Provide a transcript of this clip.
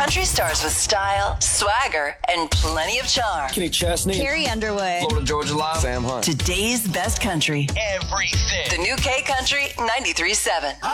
Country stars with style, swagger, and plenty of charm. Kenny Chesney. Carrie Underwood. Florida Georgia Line. Sam Hunt. Today's best country. Everything. The new K Country 93.7.